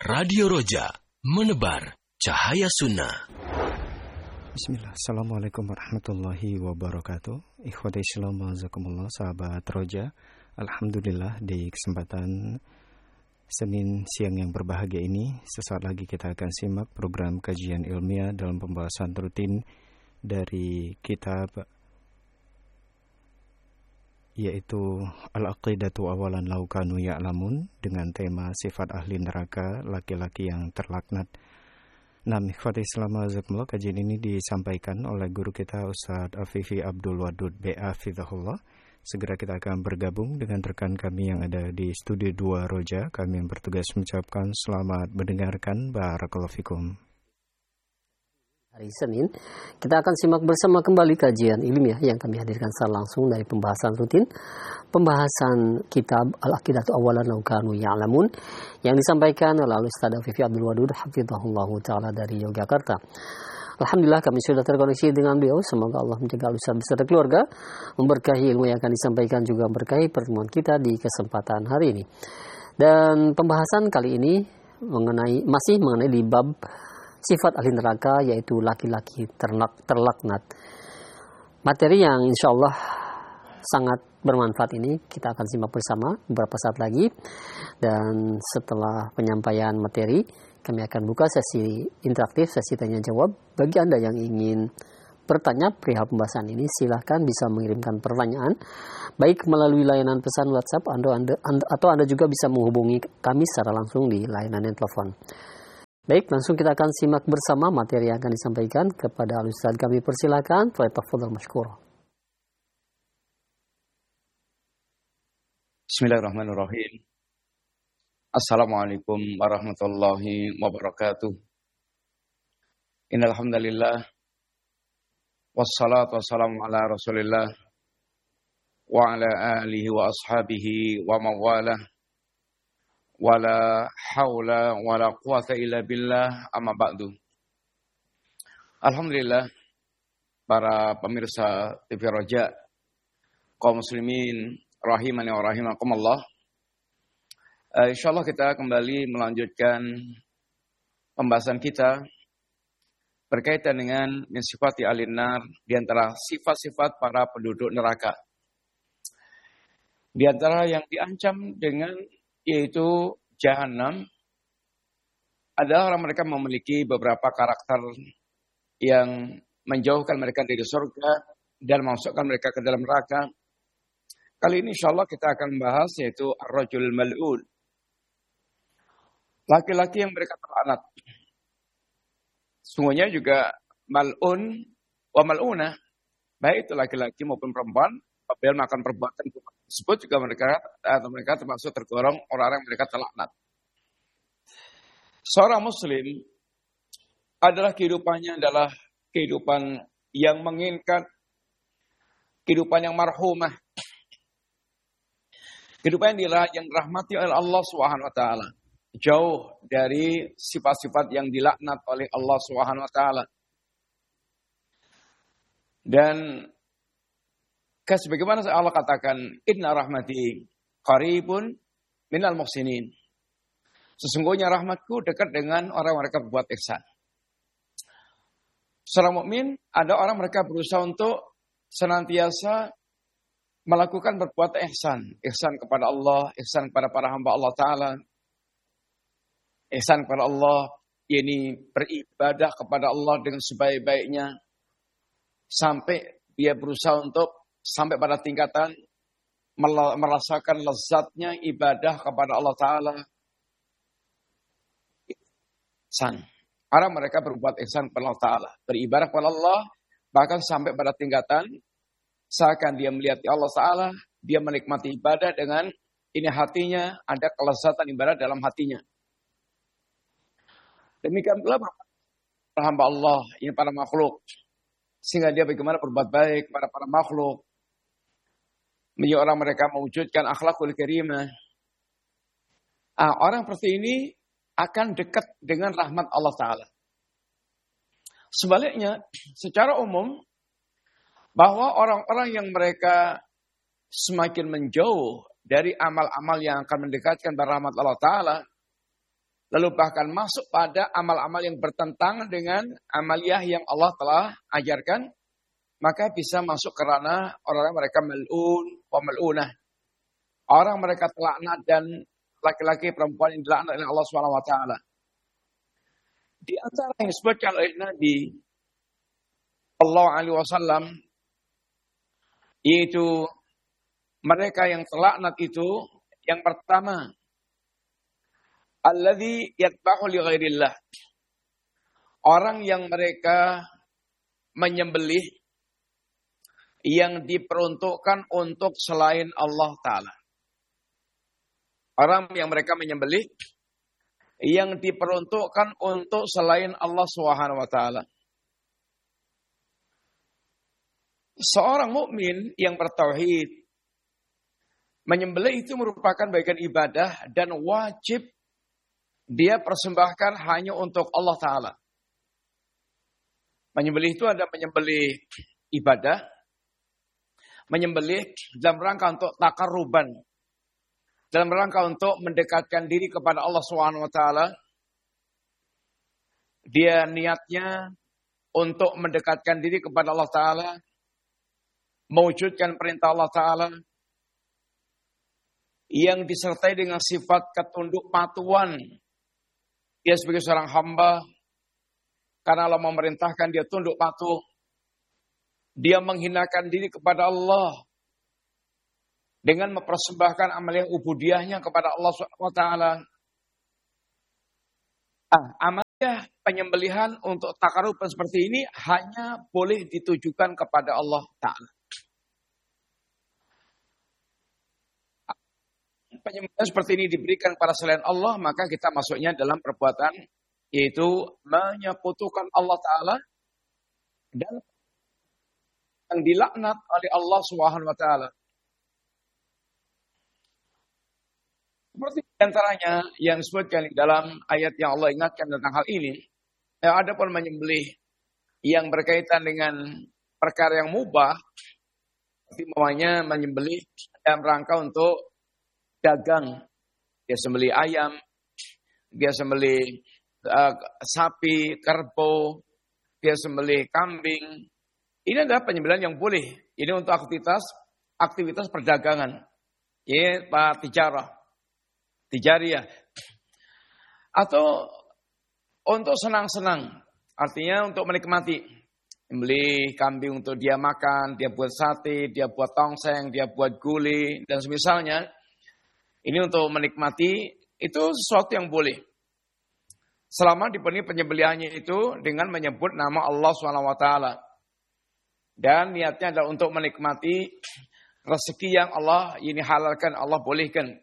Radio Roja, menebar cahaya sunnah. Bismillah, Assalamualaikum warahmatullahi wabarakatuh. Ikhwati Islam, azakumullah, sahabat Roja. Alhamdulillah, di kesempatan Senin siang yang berbahagia ini, sesaat lagi kita akan simak program kajian ilmiah dalam pembahasan rutin dari kitab, yaitu Al-Aqidatu Awalan Lau Kanu Ya'lamun, dengan tema sifat ahli neraka, laki-laki yang terlaknat. Nah, ikhwati Islam azakumullah, kajian ini disampaikan oleh guru kita Ustadz Afifi Abdul Wadud B.A. Fidhahullah. Segera kita akan bergabung dengan rekan kami yang ada di Studio 2 Roja. Kami yang bertugas mengucapkan selamat mendengarkan. Barakallahu fikum. Hari Senin, kita akan simak bersama kembali kajian ilmiah yang kami hadirkan secara langsung dari pembahasan rutin, pembahasan kitab Al-Aqidatu Awalan Lau Kanu Ya'lamun yang disampaikan oleh Ustaz Afifi Abdul Wadud hafizahullah taala dari Yogyakarta. Alhamdulillah kami sudah terkoneksi dengan beliau. Semoga Allah menjaga Ustaz beserta keluarga, memberkahi ilmu yang akan disampaikan, juga memberkahi pertemuan kita di kesempatan hari ini. Dan pembahasan kali ini masih mengenai di bab sifat ahli neraka, yaitu laki-laki terlaknat. Materi yang insya Allah sangat bermanfaat ini kita akan simak bersama beberapa saat lagi. Dan setelah penyampaian materi, kami akan buka sesi interaktif, sesi tanya jawab. Bagi Anda yang ingin bertanya perihal pembahasan ini, silahkan bisa mengirimkan pertanyaan baik melalui layanan pesan WhatsApp atau Anda juga bisa menghubungi kami secara langsung di layanan telepon. Baik, langsung kita akan simak bersama materi yang akan disampaikan. Kepada Al-Ustaz kami persilakan, falyatafadhal mashkura. Bismillahirrahmanirrahim. Assalamualaikum warahmatullahi wabarakatuh. Innal hamdalillah wassalatu wassalamu ala Rasulillah wa ala alihi wa ashabihi wa mawalah. Wala haula wala quwata illa billah, amma ba'du. Alhamdulillah, para pemirsa TV Roja, kaum muslimin rahimani wa rahimakumullah. Insyaallah kita kembali melanjutkan pembahasan kita berkaitan dengan min sifati ahlin nar, di antara sifat-sifat para penduduk neraka. Di antara yang diancam dengan yaitu Jahannam, adalah orang mereka memiliki beberapa karakter yang menjauhkan mereka dari surga dan memasukkan mereka ke dalam neraka. Kali ini insyaallah kita akan membahas yaitu ar-rajul mal'un, laki-laki yang mereka terlaknat. Sungguhnya juga mal'un wa mal'unah, baik itu laki-laki maupun perempuan, apabila melakukan perbuatan tersebut juga mereka termasuk tergolong orang-orang yang mereka terlaknat. Seorang muslim adalah kehidupannya adalah kehidupan yang menginginkan kehidupan yang marhumah. Kehidupan yang dirahmati oleh Allah Subhanahu wa taala. Jauh dari sifat-sifat yang dilaknat oleh Allah Subhanahu wa taala. Dan sebagaimana Allah katakan, inna rahmati qaribun minal muhsinin. Sesungguhnya rahmatku dekat dengan orang mereka berbuat ihsan. Seorang mukmin, ada orang mereka berusaha untuk senantiasa melakukan berbuat ihsan. Ihsan kepada Allah, ihsan kepada para hamba Allah Ta'ala. Ihsan kepada Allah, yakni beribadah kepada Allah dengan sebaik-baiknya. Sampai dia berusaha untuk sampai pada tingkatan merasakan lezatnya ibadah kepada Allah Ta'ala. Ihsan. Orang mereka berbuat ihsan kepada Allah Ta'ala. Beribadah kepada Allah, bahkan sampai pada tingkatan seakan dia melihat Allah Ta'ala, dia menikmati ibadah dengan ini hatinya, ada kelezatan ibadah dalam hatinya. Demikian pula para hamba Allah, ini para makhluk. Sehingga dia bagaimana berbuat baik kepada para makhluk. Menjadi orang mereka mewujudkan akhlakul karimah. Orang seperti ini akan dekat dengan rahmat Allah Ta'ala. Sebaliknya, secara umum, bahwa orang-orang yang mereka semakin menjauh dari amal-amal yang akan mendekatkan pada rahmat Allah Ta'ala, lalu bahkan masuk pada amal-amal yang bertentangan dengan amaliyah yang Allah telah ajarkan, maka bisa masuk ke ranah orang-orang mereka mal'un wa mal'unah. Orang mereka terlaknat dan laki-laki perempuan yang dilaknat oleh Allah Subhanahu wa taala. Di antara yang disebutkan oleh Nabi sallallahu alaihi wasallam, yaitu mereka yang terlaknat itu, yang pertama, alladzi yadbahu li ghairillah. Orang yang mereka menyembelih yang diperuntukkan untuk selain Allah Ta'ala. Orang yang mereka menyembelih yang diperuntukkan untuk selain Allah Subhanahu wa taala. Seorang mukmin yang bertauhid menyembelih itu merupakan bagian ibadah dan wajib dia persembahkan hanya untuk Allah Ta'ala. Menyembelih itu ada menyembelih ibadah, menyembelih dalam rangka untuk taqarruban, dalam rangka untuk mendekatkan diri kepada Allah Subhanahu wa taala. Dia niatnya untuk mendekatkan diri kepada Allah Ta'ala, mewujudkan perintah Allah Ta'ala yang disertai dengan sifat ketunduk patuhan. Dia sebagai seorang hamba, karena Allah memerintahkan dia tunduk patuh. Dia menghinakan diri kepada Allah dengan mempersembahkan amal ubudiyahnya kepada Allah SWT. Amaliyah penyembelihan untuk taqarruban seperti ini hanya boleh ditujukan kepada Allah Ta'ala. Penyembelihan seperti ini diberikan kepada selain Allah, maka kita masuknya dalam perbuatan, yaitu menyekutukan Allah Ta'ala dan yang dilaknat oleh Allah Subhanahu wa taala. Seperti antaranya yang disebutkan dalam ayat yang Allah ingatkan tentang hal ini, ada pun menyembelih yang berkaitan dengan perkara yang mubah, seperti namanya menyembelih dalam rangka untuk dagang. Dia sembelih ayam, dia sembelih sapi, kerbau, dia sembelih kambing. Ini adalah penyembelihan yang boleh. Ini untuk aktivitas perdagangan, ya, tijariyah, atau untuk senang-senang, artinya untuk menikmati. Beli kambing untuk dia makan, dia buat sate, dia buat tongseng, dia buat gulai, dan semisalnya. Ini untuk menikmati, itu sesuatu yang boleh. Selama dipenuhi penyembelihannya itu dengan menyebut nama Allah SWT. Dan niatnya adalah untuk menikmati rezeki yang Allah ini halalkan, Allah bolehkan.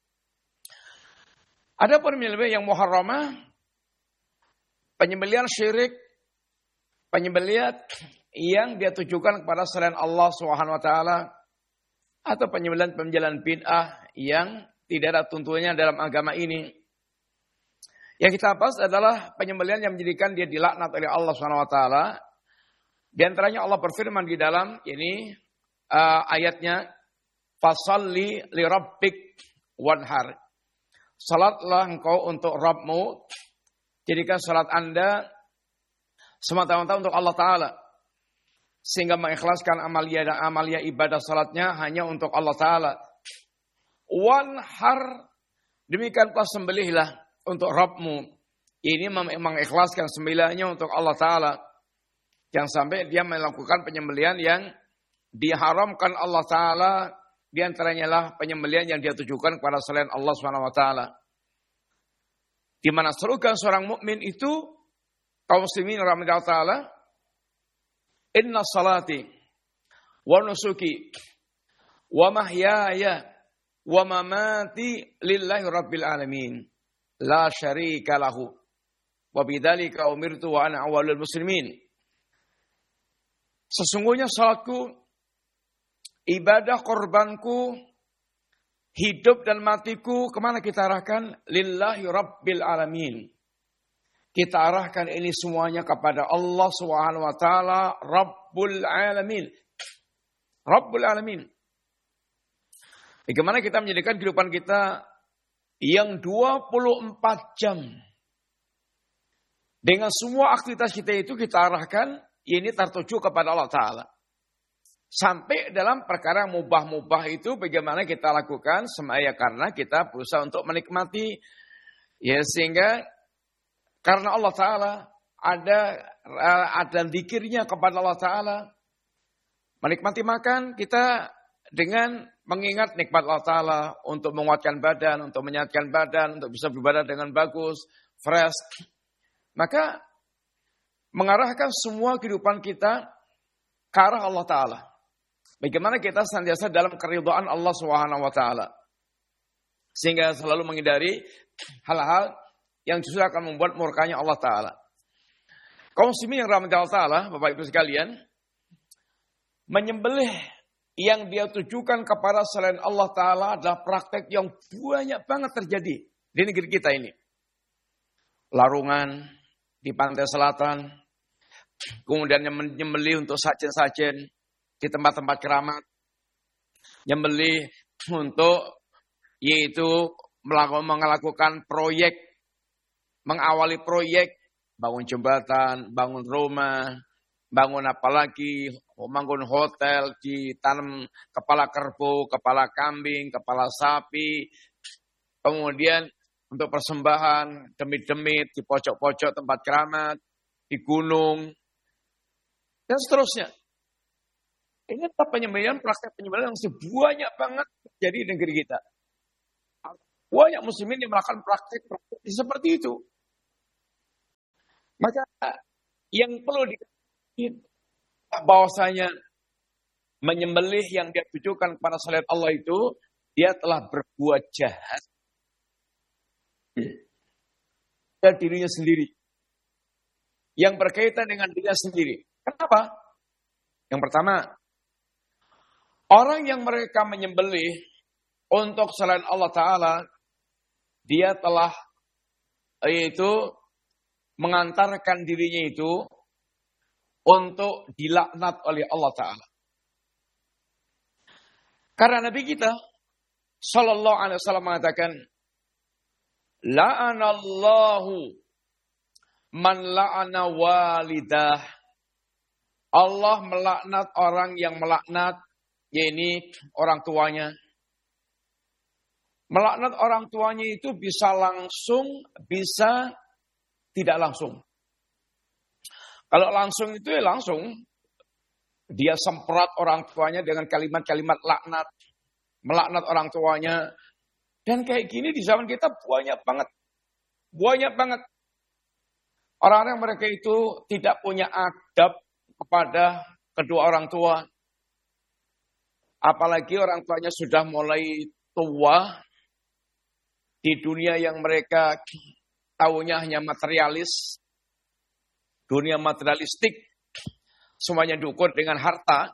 Ada penyembelihan yang muharramah, penyembelihan syirik, penyembelihan yang dia tujukan kepada selain Allah SWT, atau penyembelihan bid'ah yang tidak ada tuntunannya dalam agama ini. Yang kita bahas adalah penyembelihan yang menjadikan dia dilaknat oleh Allah SWT. Di antaranya Allah berfirman di dalam ini ayatnya, fasalli li rabbik wanhar. Salatlah engkau untuk Rabbmu, jadikan salat Anda semata-mata untuk Allah Ta'ala. Sehingga mengikhlaskan amalia ibadah salatnya hanya untuk Allah Ta'ala. Wanhar, demikian pula sembelihlah untuk Rabbmu. Ini mengikhlaskan sembelihnya untuk Allah Ta'ala. Jangan sampai dia melakukan penyembelihan yang diharamkan Allah Ta'ala. Di antaranya lah penyembelihan yang dia tujukan kepada selain Allah SWT. Di mana serukan seorang mukmin itu, kaum muslimin rahimahullah ta'ala, inna salati wa nusuki wa mahyaya wa mamati lillahi rabbil alamin la syarika lahu wa bidzalika umirtu wa ana awwalul muslimin. Sesungguhnya salatku, ibadah korbanku, hidup dan matiku, kemana kita arahkan? Lillahi rabbil alamin. Kita arahkan ini semuanya kepada Allah Subhanahu wa taala, Rabbul alamin. Rabbul alamin. Bagaimana kita menjadikan kehidupan kita yang 24 jam. Dengan semua aktivitas kita itu kita arahkan, ini tertuju kepada Allah Ta'ala. Sampai dalam perkara mubah-mubah itu bagaimana kita lakukan, semaya karena kita berusaha untuk menikmati. Ya, sehingga karena Allah Ta'ala ada zikirnya kepada Allah Ta'ala. Menikmati makan kita dengan mengingat nikmat Allah Ta'ala untuk menguatkan badan, untuk menyehatkan badan, untuk bisa beribadah dengan bagus, fresh. Maka mengarahkan semua kehidupan kita ke arah Allah Ta'ala. Bagaimana kita senantiasa dalam keridhaan Allah Subhanahu wa Ta'ala. Sehingga selalu menghindari hal-hal yang justru akan membuat murkanya Allah Ta'ala. Kaum muslimin yang rahmati Allah Ta'ala, Bapak Ibu sekalian, menyembelih yang dia tujukan kepada selain Allah Ta'ala adalah praktek yang banyak banget terjadi di negeri kita ini. Larungan di pantai selatan, kemudian menyembelih untuk sajen-sajen di tempat-tempat keramat, menyembelih untuk yaitu melakukan proyek, mengawali proyek, bangun jembatan, bangun rumah, bangun apalagi, membangun hotel, ditanam kepala kerbau, kepala kambing, kepala sapi, kemudian untuk persembahan, demit-demit di pojok-pojok tempat keramat, di gunung, dan seterusnya. Ini adalah penyembelihan, praktek penyembelihan yang sebanyak banget terjadi di negeri kita. Banyak muslimin yang melakukan praktek seperti itu. Maka yang perlu diketahui bahwasanya menyembelih yang dia tujukan kepada selain Allah itu, dia telah berbuat jahat dan dirinya sendiri. Yang berkaitan dengan dirinya sendiri. Kenapa? Yang pertama, orang yang mereka menyembelih untuk selain Allah Ta'ala, dia telah yaitu mengantarkan dirinya itu untuk dilaknat oleh Allah Ta'ala. Karena Nabi kita Sallallahu Alaihi Wasallam mengatakan, La'anallahu man la'ana walidah. Allah melaknat orang yang melaknat, yaitu orang tuanya. Melaknat orang tuanya itu bisa langsung, bisa tidak langsung. Kalau langsung itu ya langsung. Dia semprot orang tuanya dengan kalimat-kalimat laknat. Melaknat orang tuanya. Dan kayak gini di zaman kita banyak banget. Banyak banget. Orang-orang mereka itu tidak punya adab kepada kedua orang tua. Apalagi orang tuanya sudah mulai tua. Di dunia yang mereka tahunya hanya materialis. Dunia materialistik. Semuanya diukur dengan harta.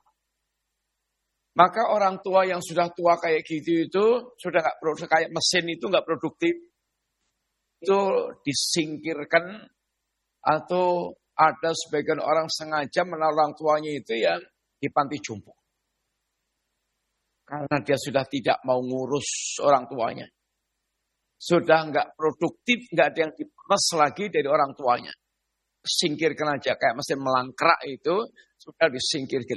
Maka orang tua yang sudah tua kayak gitu itu sudah nggak produktif, kayak mesin itu nggak produktif. Itu disingkirkan atau ada sebagian orang sengaja menaruh orang tuanya itu yang di panti jompo. Karena dia sudah tidak mau ngurus orang tuanya. Sudah nggak produktif, nggak ada yang diperas lagi dari orang tuanya. Singkirkan aja, kayak mesin melangkrak itu sudah disingkirkan.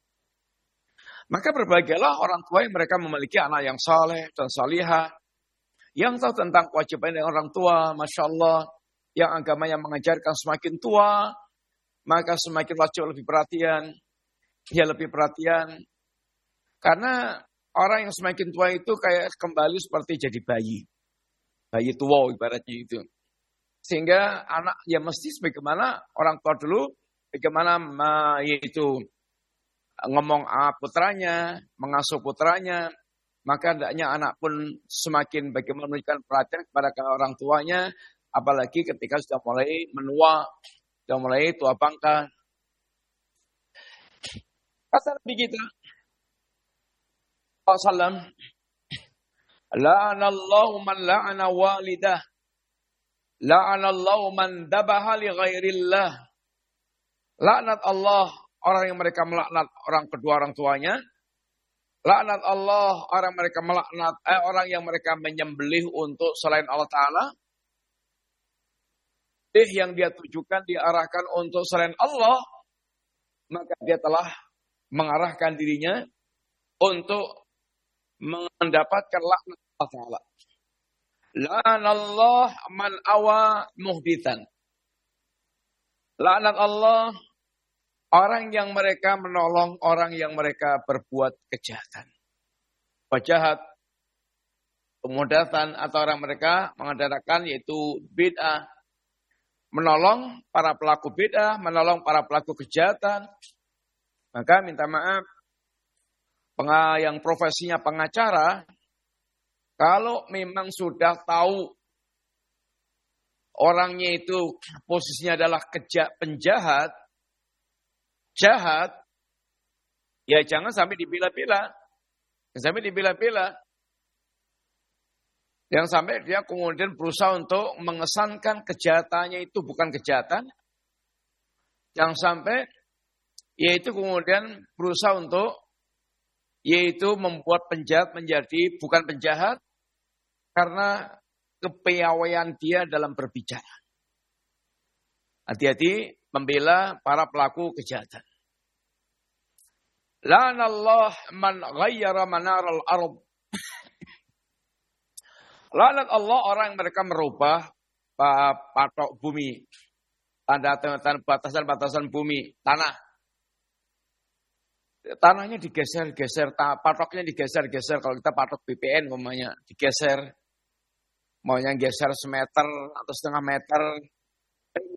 Maka berbahagialah orang tua yang mereka memiliki anak yang saleh dan salihah, yang tahu tentang kewajiban dari orang tua, Masya Allah, yang agamanya mengajarkan semakin tua, maka semakin wajib lebih perhatian, ya lebih perhatian. Karena orang yang semakin tua itu kayak kembali seperti jadi bayi. Bayi tua ibaratnya itu. Sehingga anak ya mesti sebagaimana orang tua dulu, bagaimana yaitu ngomong putranya, mengasuh putranya, maka hendaknya anak pun semakin bagaimana memberikan perhatian kepada orang tuanya, apalagi ketika sudah mulai menua, sudah mulai tua bangka. Kata Nabi kita sallallahu la'anallahu man la'ana walidah, la'anallahu man dabaha li ghairillah. Laknat Allah orang yang mereka melaknat kedua orang tuanya. Laknat Allah orang mereka melaknat orang yang mereka menyembelih untuk selain Allah Ta'ala. Yang dia tujukan, diarahkan untuk selain Allah, maka dia telah mengarahkan dirinya untuk mendapatkan laknat Allah Ta'ala. La'anallah man awa muhdithan. Laknat Allah orang yang mereka menolong orang yang mereka berbuat kejahatan. Pejahat, kemudahan atau orang mereka mengadakan yaitu bid'ah. Menolong para pelaku bid'ah, menolong para pelaku kejahatan. Maka minta maaf, yang profesinya pengacara, kalau memang sudah tahu orangnya itu posisinya adalah penjahat, jahat, ya jangan sampai dibela-bela. Jangan sampai dibela-bela. Yang sampai dia kemudian berusaha untuk mengesankan kejahatannya itu bukan kejahatan. Yang sampai yaitu kemudian berusaha untuk yaitu membuat penjahat menjadi bukan penjahat karena kepiawaian dia dalam berbicara. Hati-hati membela para pelaku kejahatan. La'anallah man ghayyara manaral ardh. Laknat Allah orang yang mereka merubah patok bumi. Tanda-tanda batasan-batasan bumi, tanah. Tanahnya digeser-geser, patoknya digeser-geser. Kalau kita patok BPN umpamanya digeser. Maunya geser semeter atau setengah meter.